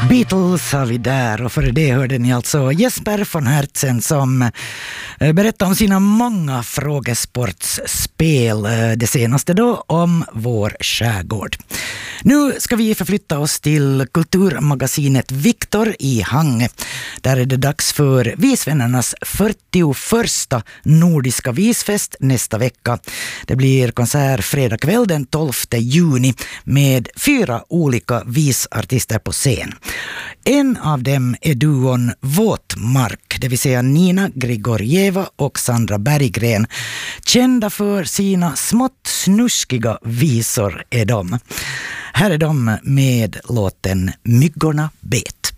Beatles har vi där, och för det hörde ni alltså Jesper von Hertzen som berättar om sina många frågesportspel, det senaste då om vår skärgård. Nu ska vi förflytta oss till kulturmagasinet Viktor i Hangö. Där är det dags för Visvännernas 41:a nordiska visfest nästa vecka. Det blir konsert fredag kväll den 12 juni med 4 olika visartister på scen. En av dem är duon Våtmark, det vill säga Nina Grigorjeva och Sandra Berggren. Kända för sina smått snuskiga visor är de. Här är de med låten Myggorna bet.